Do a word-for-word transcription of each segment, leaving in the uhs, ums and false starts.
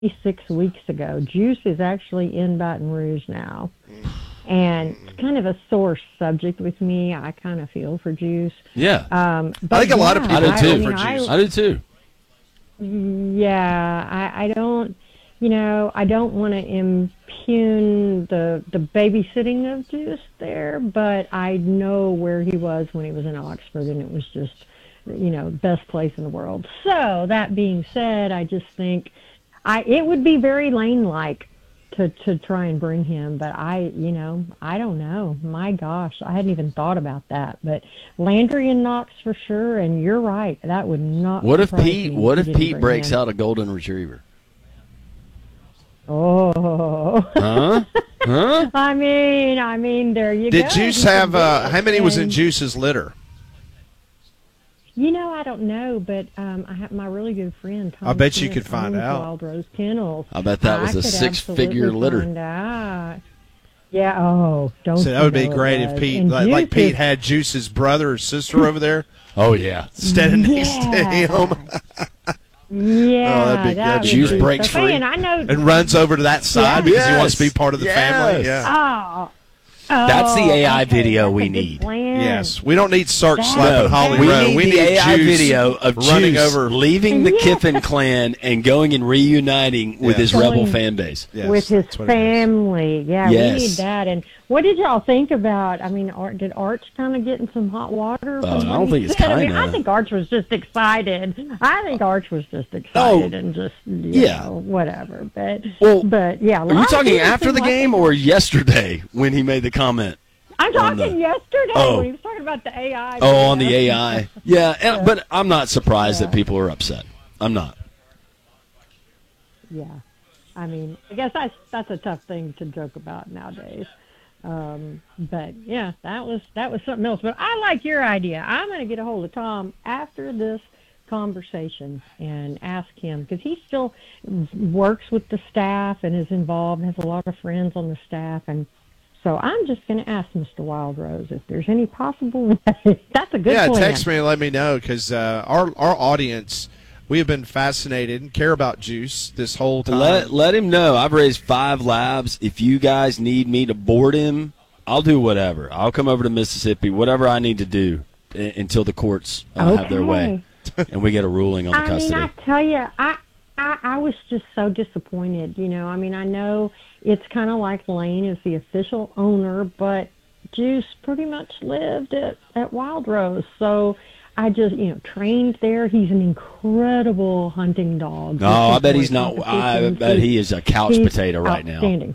six weeks ago. Juice is actually in Baton Rouge now. And it's kind of a sore subject with me. I kind of feel for Juice. Yeah. Um, I think a yeah, lot of people I do too. I, mean, for Juice. I, I do too. Yeah, I, I don't, you know, I don't want to impugn the the babysitting of Juice there, but I know where he was when he was in Oxford, and it was just, you know, best place in the world. So that being said, I just think I it would be very Lane-like to to try and bring him, but I, you know, I don't know. My gosh, I hadn't even thought about that. But Landry and Knox for sure, and you're right. That would not. What if surprise Pete? me What if if he Pete didn't breaks bring him. out a golden retriever? Oh, Huh? Huh? I mean, I mean, there you Did go. Juice He have, could uh, do it. how many was in And, Juice's litter? You know, I don't know, but um, I have my really good friend. Tom I bet you Smith could find owns out. Wild Rose Kennels. I bet that was I a could six-figure absolutely litter. find out. Yeah. Oh, don't. So that you would be know it great if was. Pete, And like, like Juice Pete is- had Juice's brother or sister over there Oh yeah. standing next to Yeah. him Yeah, Oh, that'd be that good. would Juice be breaks so funny. free. And I know. and runs over to that side Yeah. because he wants to be Yes. part of the family. Yes. Yeah. Oh, oh, That's the A I okay, video that's we a good need. plan. Yes. We don't need Sark That- slapping No, Holly we Rowe. need we the need A I Juice video of running Juice over. leaving the Yeah. Kiffin clan and going and reuniting with Yeah. his rebel Going- fan base. Yes, With his that's what it is. family. Yeah, Yes. we need that. And what did y'all think about, I mean, Art, did Arch kind of get in some hot water? Uh, from I what don't he think it's said? I mean, kinda. I think Arch was just excited. I think Arch was just excited and just, you yeah. know, whatever. But, Well, but yeah. a Are you lot of talking people after seem the like game they- or yesterday when he made the comment? I'm on talking the- yesterday Oh. when he was talking about the A I. Oh, on video. the A I. Yeah, and, but I'm not surprised Yeah. that people are upset. I'm not. Yeah, I mean, I guess that's that's a tough thing to joke about nowadays. Um, but yeah, that was that was something else. But I like your idea. I'm going to get a hold of Tom after this conversation and ask him, because he still works with the staff and is involved and has a lot of friends on the staff. And so I'm just going to ask Mister Wildrose if there's any possible way. That's a good Yeah, plan. text me and let me know because uh, our our audience, we have been fascinated and care about Juice this whole time. Let let him know. I've raised five labs. If you guys need me to board him, I'll do whatever. I'll come over to Mississippi, whatever I need to do i- until the courts uh, have their way and we get a ruling on the I custody. mean, I tell you, I, I I was just so disappointed. You know, I mean, I know it's kind of like Lane is the official owner, but Juice pretty much lived at at Wild Rose, so I just, you know, trained there. He's an incredible hunting dog. no, I bet he's not. I bet he is a couch He's potato right now. outstanding.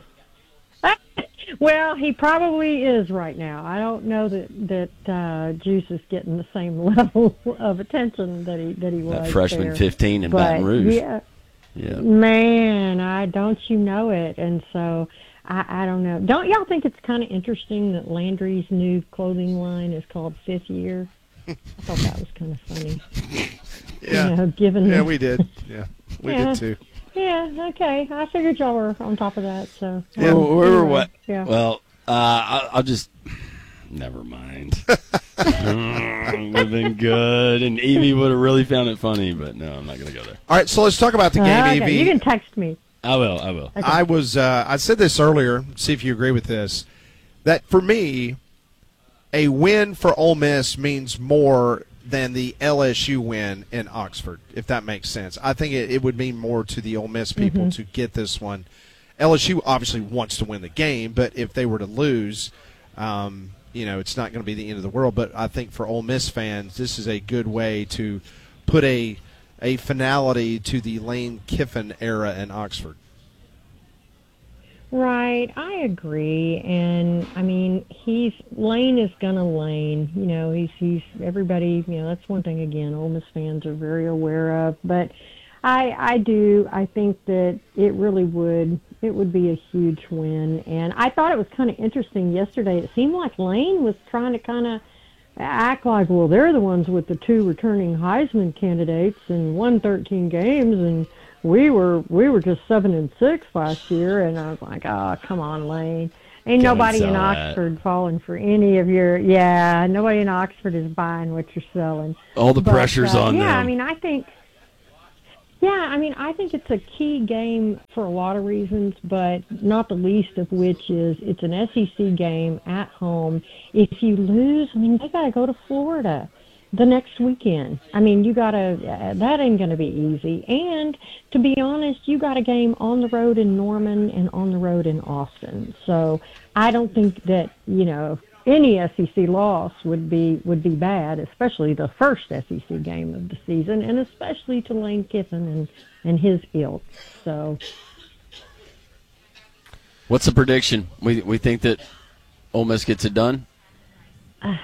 Well, he probably is right now. I don't know that that uh, Juice is getting the same level of attention that he that he was. That freshman there. fifteen in But, Baton Rouge. Yeah, Yeah. man, I don't you know it, and so I, I don't know. Don't y'all think it's kind of interesting that Landry's new clothing line is called Fifth Year? I thought that was kind of funny. Yeah, You know, given yeah, the- we did. Yeah, we Yeah. did too. Yeah, okay. I figured y'all were on top of that. So Yeah, um, we were anyway, what? Yeah. Well, uh, I, I'll just. Never mind. Mm, would have been good, and Evie would have really found it funny, but no, I'm not going to go there. All right, so let's talk about the game, okay, Evie. you can text me. I will. I will. Okay. I was uh, I said this earlier. See if you agree with this. That for me, a win for Ole Miss means more than the L S U win in Oxford, if that makes sense. I think it, it would mean more to the Ole Miss people Mm-hmm. to get this one. L S U obviously wants to win the game, but if they were to lose, um, you know, it's not going to be the end of the world. But I think for Ole Miss fans, this is a good way to put a a finality to the Lane Kiffin era in Oxford. Right, I agree, and I mean, he's Lane is gonna Lane. You know, he's he's everybody. You know, that's one thing again. Ole Miss fans are very aware of, but I I do I think that it really would it would be a huge win, and I thought it was kind of interesting yesterday. It seemed like Lane was trying to kind of act like, well, they're the ones with the two returning Heisman candidates and won thirteen games, and we were we were just seven and six last year. And I was like, oh, come on, Lane. Ain't Don't nobody sell in that. Oxford falling for any of your, yeah, nobody in Oxford is buying what you're selling. All the But, pressure's uh, on yeah, them. I mean, I think, yeah, Yeah, I mean, I think it's a key game for a lot of reasons, but not the least of which is it's an S E C game at home. If you lose, I mean, they got to go to Florida the next weekend. I mean, you got to, uh, that ain't going to be easy. And to be honest, you got a game on the road in Norman and on the road in Austin. So I don't think that, you know, any S E C loss would be would be bad, especially the first S E C game of the season, and especially to Lane Kiffin and, and his ilk. So, what's the prediction? We we think that Ole Miss gets it done. Uh,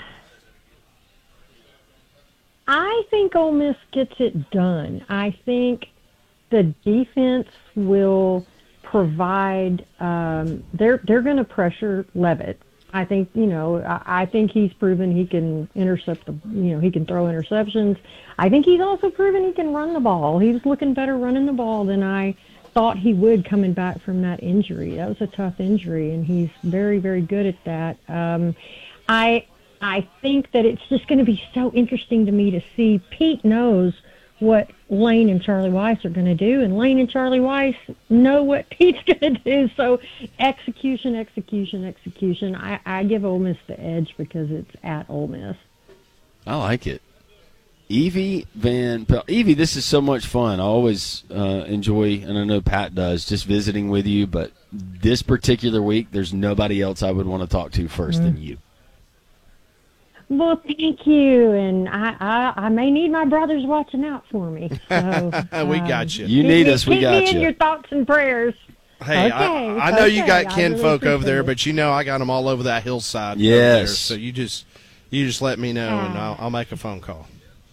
I think Ole Miss gets it done. I think the defense will provide. Um, they're they're going to pressure Levitt. I think, you know, I, I think he's proven he can intercept the, you know, he can throw interceptions. I think he's also proven he can run the ball. He was looking better running the ball than I thought he would coming back from that injury. That was a tough injury, and he's very, very good at that. Um, I I think that it's just going to be so interesting to me to see. Pete knows what Lane and Charlie Weiss are going to do, and Lane and Charlie Weiss know what Pete's going to do. So execution, execution, execution. I, I give Ole Miss the edge because it's at Ole Miss. I like it. Evie Van Pelt. Evie, this is so much fun. I always uh, enjoy, and I know Pat does, just visiting with you, but this particular week, there's nobody else I would want to talk to first mm-hmm. than you. Well, thank you, and I, I, I may need my brothers watching out for me. So, we um, got you. You need me, us, we keep got me you. in your thoughts and prayers. Hey, okay, I, I know okay, you got kinfolk really over there, it. but you know I got them all over that hillside. Yes. Over there, so you just you just let me know, uh, and I'll, I'll make a phone call.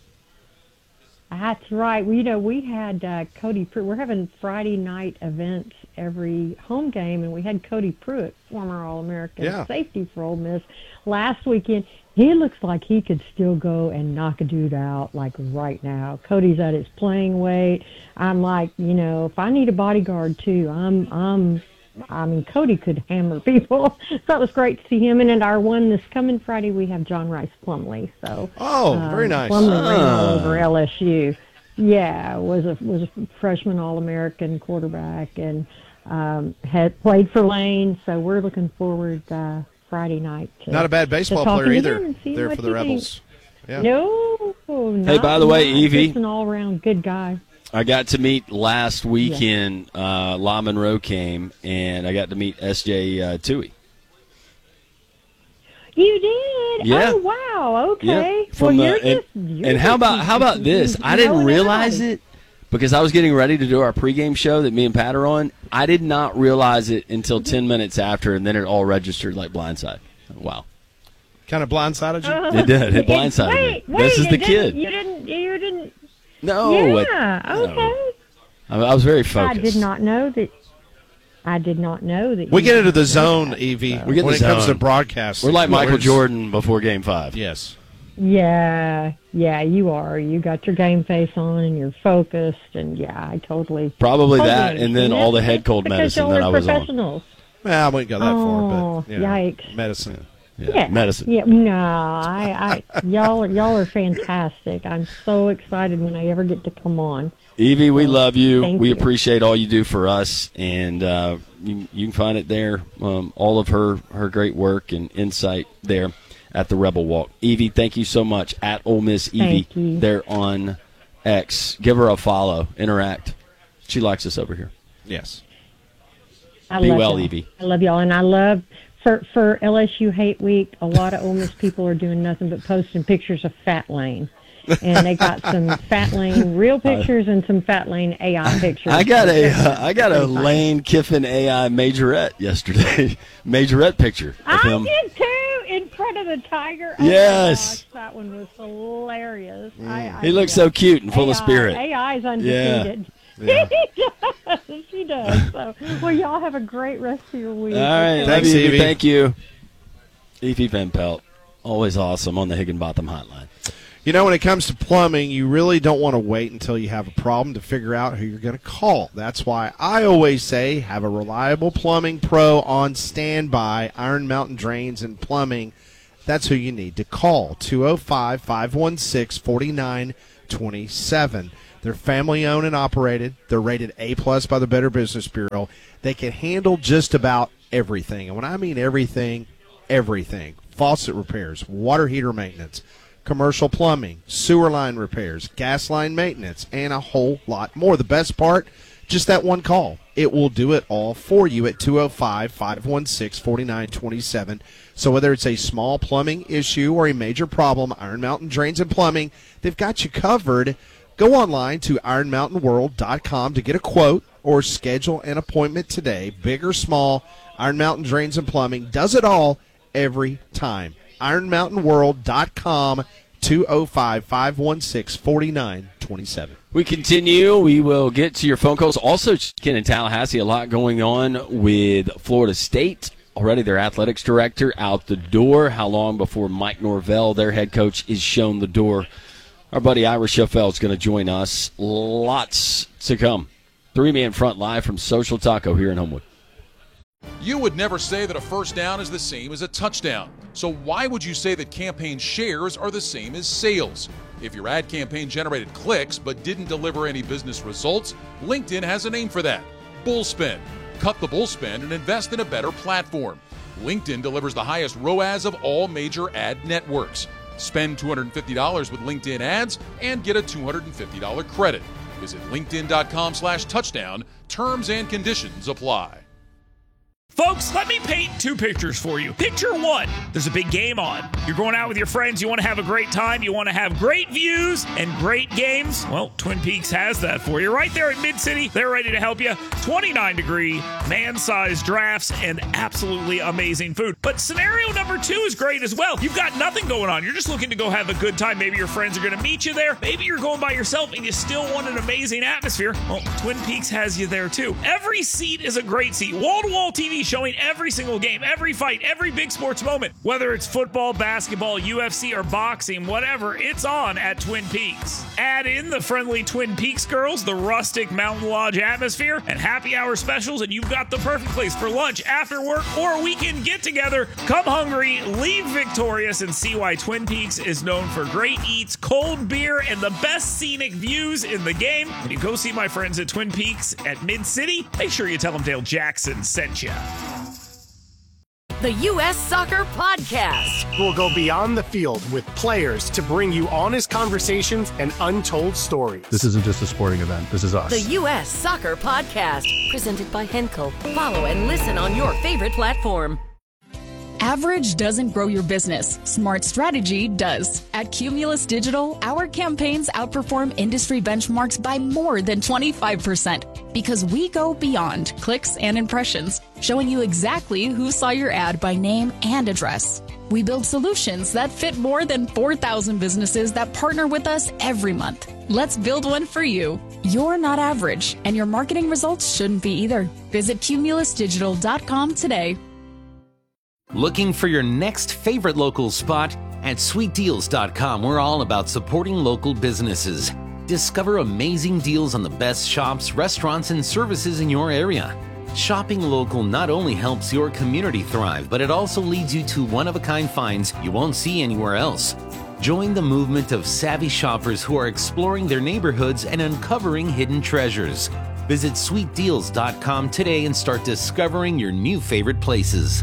That's right. We, you know, we had uh, Cody Pruitt. We're having Friday night events every home game, and we had Cody Pruitt, former All-American yeah. safety for Ole Miss, last weekend. He looks like he could still go and knock a dude out, like, right now. Cody's at his playing weight. I'm like, you know, if I need a bodyguard, too, I'm, I'm, I mean, Cody could hammer people. So it was great to see him. And at our one this coming Friday, we have John Rice Plumlee. So, oh, uh, very nice. Plumlee ah. ran all over L S U. Yeah, was a was a freshman All-American quarterback and um, had played for Lane. So we're looking forward uh Friday night. To, not a bad baseball player either there for the Rebels. Yeah. No. Hey, by the way, Evie. Just an all-around good guy. I got to meet last weekend, yeah. uh, La Monroe came, and I got to meet S J uh, Tui. You did? Yeah. Oh, wow. Okay. Yeah. From well, the, you're and, just, you're and how about just, how about this? I didn't realize it because I was getting ready to do our pregame show that me and Pat are on. I did not realize it until ten minutes after, and then it all registered like blindside. Wow. Kind of blindsided you? Uh, it did. It blindsided wait, me. Wait, this is the didn't, kid. You didn't. You didn't. No. Yeah. It, okay. No. I was very focused. I did not know that. I did not know that. We get into the zone, Evie. We get when the it zone. comes to broadcast. We're like Michael We're just, Jordan before Game Five. Yes. Yeah, yeah, you are. You got your game face on, and you're focused, and yeah, I totally. Probably totally that, and then all the head cold medicine that I was on. Well, I wouldn't go that oh, far, but you know, yikes. medicine. Yeah, yeah, medicine. Yeah, no, I, I, y'all, y'all are fantastic. I'm so excited when I ever get to come on. Evie, we so, love you. Thank we you. appreciate all you do for us, and uh, you, you can find it there. Um, all of her her great work and insight there at the Rebel Walk. Evie, thank you so much. At Ole Miss Evie, Thank you. there on X. Give her a follow. Interact. She likes us over here. Yes. I Be love well, y'all. Evie. I love y'all, and I love for for L S U Hate Week. A lot of Ole Miss people are doing nothing but posting pictures of Fat Lane, and they got some Fat Lane real pictures and some Fat Lane A I pictures. I got a uh, I got a Lane Kiffin A I majorette yesterday. Majorette picture of I him. did too, in front of the tiger. Oh Yes. my gosh, that one was hilarious. Mm. I, I, He looks yeah. so cute and full A I, of spirit. A I's undefeated. Yeah. She does. She does. So, well, y'all have a great rest of your week. All right, Thanks, love you, Evie. Thank you, Evie Van Pelt. Always awesome on the Higginbotham Hotline. You know, when it comes to plumbing, you really don't want to wait until you have a problem to figure out who you're going to call. That's why I always say have a reliable plumbing pro on standby. Iron Mountain Drains and Plumbing. That's who you need to call. two oh five, five one six, four nine two seven. They're family owned and operated. They're rated A plus by the Better Business Bureau. They can handle just about everything. And when I mean everything, everything. Faucet repairs, water heater maintenance, commercial plumbing, sewer line repairs, gas line maintenance, and a whole lot more. The best part, just that one call. It will do it all for you at two oh five, five one six, four nine two seven. So whether it's a small plumbing issue or a major problem, Iron Mountain Drains and Plumbing, they've got you covered. Go online to iron mountain world dot com to get a quote or schedule an appointment today. Big or small, Iron Mountain Drains and Plumbing does it all every time. iron mountain world dot com, two oh five, five one six, four nine two seven. We continue. We will get to your phone calls. Also, Ken in Tallahassee, a lot going on with Florida State. Already their athletics director out the door. How long before Mike Norvell, their head coach, is shown the door? Our buddy Ira Schoffel is going to join us. Lots to come. Three-man front live from Social Taco here in Homewood. You would never say that a first down is the same as a touchdown. So why would you say that campaign shares are the same as sales? If your ad campaign generated clicks but didn't deliver any business results, LinkedIn has a name for that. Bullspend. Cut the bullspend and invest in a better platform. LinkedIn delivers the highest R O A S of all major ad networks. Spend two hundred fifty dollars with LinkedIn ads and get a two hundred fifty dollars credit. Visit linkedin.com slash touchdown. Terms and conditions apply. Folks, let me paint two pictures for you. Picture one, there's a big game on. You're going out with your friends, you want to have a great time, you want to have great views and great games. Well, Twin Peaks has that for you. Right there at Mid-City, they're ready to help you. twenty-nine degree, man-sized drafts, and absolutely amazing food. But scenario number two is great as well. You've got nothing going on. You're just looking to go have a good time. Maybe your friends are going to meet you there. Maybe you're going by yourself and you still want an amazing atmosphere. Well, Twin Peaks has you there too. Every seat is a great seat. Wall-to-wall T V showing every single game, every fight, every big sports moment. Whether it's football, basketball, U F C, or boxing, whatever, it's on at Twin Peaks. Add in the friendly Twin Peaks girls, the rustic Mountain Lodge atmosphere, and happy hour specials, and you've got the perfect place for lunch, after work, or weekend get-together. Come hungry, leave victorious, and see why Twin Peaks is known for great eats, cold beer, and the best scenic views in the game. When you go see my friends at Twin Peaks at Mid-City, make sure you tell them Dale Jackson sent you. The U S Soccer Podcast. We'll go beyond the field with players to bring you honest conversations and untold stories. This isn't just a sporting event. This is us. The U S Soccer Podcast. Presented by Henkel. Follow and listen on your favorite platform. Average doesn't grow your business. Smart strategy does. At Cumulus Digital, our campaigns outperform industry benchmarks by more than twenty-five percent because we go beyond clicks and impressions, showing you exactly who saw your ad by name and address. We build solutions that fit more than four thousand businesses that partner with us every month. Let's build one for you. You're not average, and your marketing results shouldn't be either. Visit cumulus digital dot com today. Looking for your next favorite local spot? At sweet deals dot com, we're all about supporting local businesses. Discover amazing deals on the best shops, restaurants, and services in your area. Shopping local not only helps your community thrive, but it also leads you to one-of-a-kind finds you won't see anywhere else. Join the movement of savvy shoppers who are exploring their neighborhoods and uncovering hidden treasures. Visit sweet deals dot com today and start discovering your new favorite places.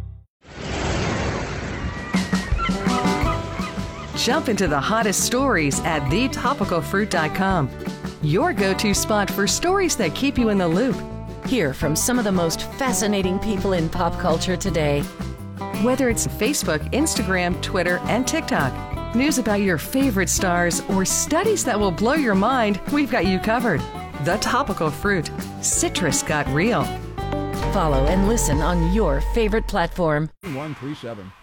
Jump into the hottest stories at the topical fruit dot com. Your go-to spot for stories that keep you in the loop. Hear from some of the most fascinating people in pop culture today. Whether it's Facebook, Instagram, Twitter, and TikTok, news about your favorite stars, or studies that will blow your mind, we've got you covered. The Topical Fruit. Citrus got real. Follow and listen on your favorite platform. one three seven.